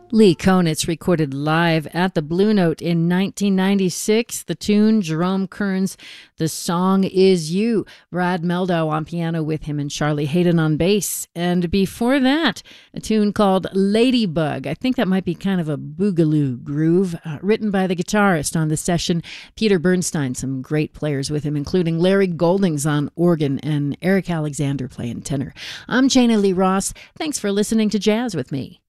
Lee Konitz recorded live at the Blue Note in 1996. The tune, Jerome Kern's The Song Is You. Brad Meldau on piano with him and Charlie Hayden on bass. And before that, a tune called Ladybug. I think that might be kind of a boogaloo groove, written by the guitarist on the session, Peter Bernstein. Some great players with him, including Larry Goldings on organ and Eric Alexander playing tenor. I'm Jana Lee Ross. Thanks for listening to Jazz with me.